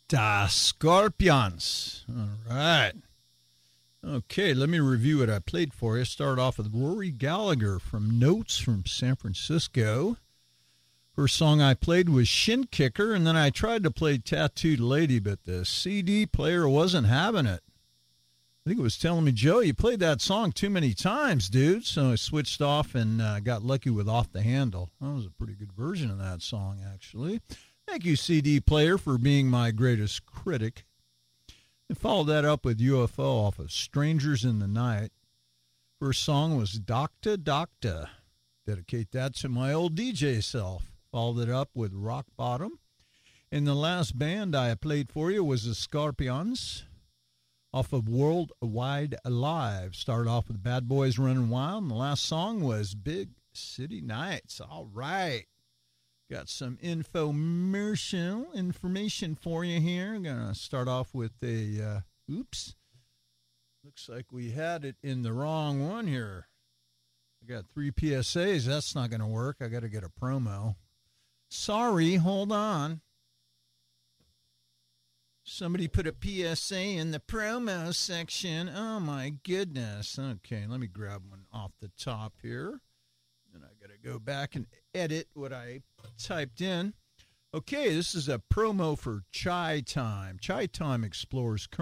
Da Scorpions. All right. Okay, let me review what I played for you. Start off with Rory Gallagher from Notes from San Francisco. First song I played was Shin Kicker, and then I tried to play Tattooed Lady, but the CD player wasn't having it. I think it was telling me, Joe, you played that song too many times, dude. So I switched off and got lucky with Off the Handle. That was a pretty good version of that song, actually. Thank you, CD player, for being my greatest critic. And followed that up with UFO off of Strangers in the Night. First song was Docta Docta. Dedicate that to my old DJ self. Followed it up with Rock Bottom. And the last band I played for you was the Scorpions off of Worldwide Alive. Started off with Bad Boys Running Wild. And the last song was Big City Nights. All right. Got some information for you here. I'm going to start off with a, oops. Looks like we had it in the wrong one here. I got 3 PSAs. That's not going to work. I got to get a promo. Sorry, hold on. Somebody put a PSA in the promo section. Oh, my goodness. Okay, let me grab one off the top here. And I got to go back and edit what I typed in. Okay, this is a promo for Chai Time. Chai Time explores